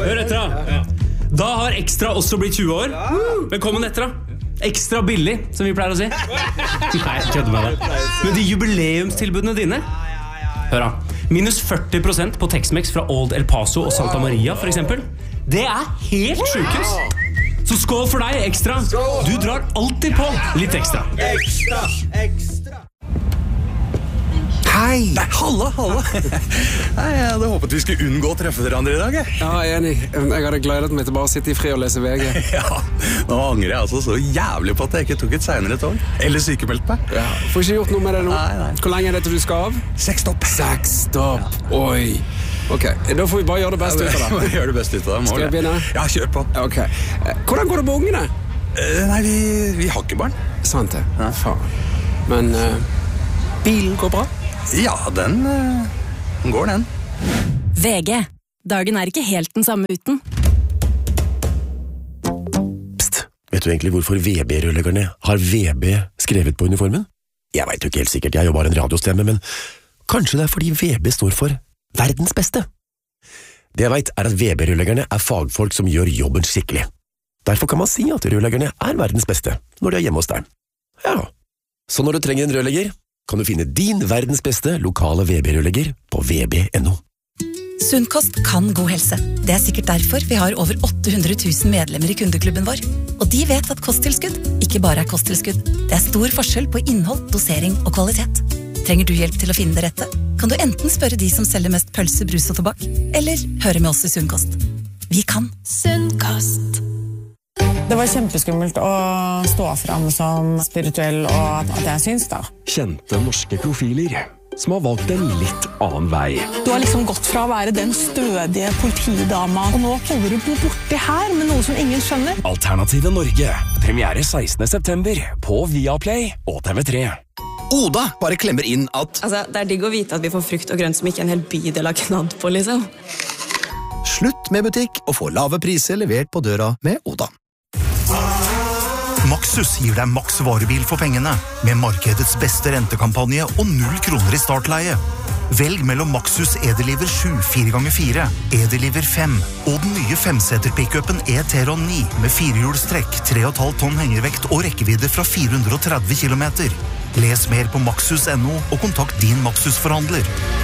Hør etter da. Da har Extra også blitt 20 år. Velkommen etter da. Ekstra billig, som vi pleier å si. Nei, jeg kødder med det. Men de jubileumstilbudene dine, hør da, minus 40% på Tex-Mex fra Old El Paso og Santa Maria, for eksempel. Det helt sjukes. Så skål for deg, Extra. Du drar alltid på litt ekstra. Ekstra. Hei! Nei, halla. Nei, jeg hadde håpet vi skulle unngå å treffe dere andre i dag. Ja, jeg er enig. Jeg hadde gledet meg til bare å sitte i fri og lese VG. Ja, nå angrer jeg altså så jævlig på at jeg ikke tok et senere tog. Eller sykemeldt meg. Ja, får ikke gjort noe med det nå. Nei. Hvor lenge er det til du skal av? 6 stopp. 6 stopp. Oi. Ok, da får vi bare gjøre det beste ut av det. Gjør det beste ut av det. Skal jeg begynne? Ja, kjør på. Ok. Hvordan går det med ungene? Nei, vi har ikke barn. Sant det. Ja. Faen. Men bilen går bra? Ja, den går den. VG. Dagen er ikke helt den samme uten. Psst, vet du egentlig hvorfor VB-rørleggerne har VB skrevet på uniformen? Jeg vet jo ikke helt sikkert, jeg er jo bare en radiostemme, men kanskje det er fordi VB står for verdens beste. Det jeg vet er at VB-rørleggerne er fagfolk som gjør jobben skikkelig. Derfor kan man si at rørleggerne er verdens beste når de er hjemme hos deg. Ja, så når du trenger en rørlegger, kan du finne din verdens beste lokale VB-rørlegger på vb.no. Sunnkost kan god helse. Det er sikkert derfor vi har over 800 000 medlemmer i kundeklubben vår. Og de vet at kosttilskudd ikke bare er kosttilskudd. Det er stor forskjell på innhold, dosering og kvalitet. Trenger du hjelp til å finne det rette? Kan du enten spørre de som selger mest pølse, brus og tobakk, eller høre med oss i Sunnkost. Vi kan Sunnkost. Det var kjempeskummelt å stå fram som spirituell, og at jeg syns da. Kjente norske profiler, som har valgt en litt annen vei. Du har liksom gått fra å være den stødige politidama, og nå holder du på borti her med noe som ingen skjønner. Alternative Norge, premiere 16. september på Viaplay og TV3. Oda bare klemmer inn at det er digg å vite at vi får frukt og grønt som ikke en hel bydel har knadd på, liksom. Slutt med butikk og få lave priser levert på døra med Oda. Maxus gir deg maks varebil for pengene, med markedets beste rentekampanje og 0 kroner i startleie. Velg mellom Maxus Edeliver 7 4x4, Edeliver 5 og den nye 5-seter-pickupen E-Teron 9 med 4-hjulstrekk, 3,5 tonn hengervekt og rekkevidde fra 430 kilometer. Les mer på maxus.no og kontakt din Maxus-forhandler.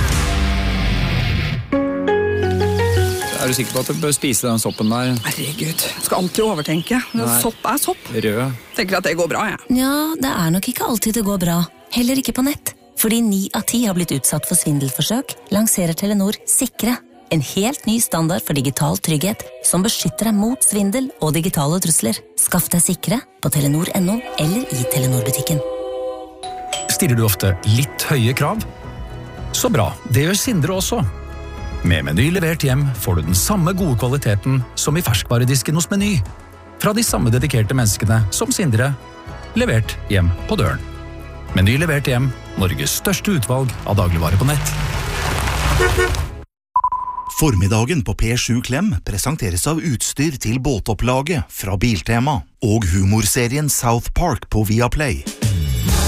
Er du sikker på at du bør spise den soppen der? Herregud, skal alltid overtenke. Sopp er sopp. Rød. Tenker at det går bra, jeg. Ja, det er nok ikke alltid det går bra. Heller ikke på nett. Fordi 9 av 10 har blitt utsatt for svindelforsøk, lanserer Telenor Sikre. En helt ny standard for digital trygghet, som beskytter deg mot svindel og digitale trusler. Skaff deg Sikre på telenor.no eller i Telenor-butikken. Stiller du ofte litt høye krav? Så bra, det gjør Sindre også. Med Meny levert hjem får du den samme gode kvaliteten som i ferskvaredisken hos Meny. Fra de samme dedikerte menneskene som Sindre, levert hjem på døren. Meny levert hjem, Norges største utvalg av dagligvare på nett. Formiddagen på P7 Klem presenteres av utstyr til båtopplaget fra Biltema og humorserien South Park på Viaplay.